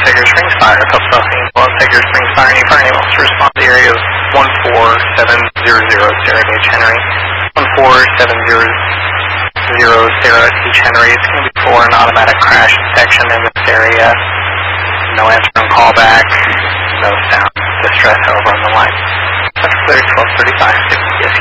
Tiger Springs Fire. Coastal St. Tiger Springs Fire. Any fire able to respond to the area of 14700 Sarah H. Henry. 14700 Sarah H. Henry. It's going to be for an automatic crash detection in this area. No answer on callback. No sound distress over on the line. That's 1235.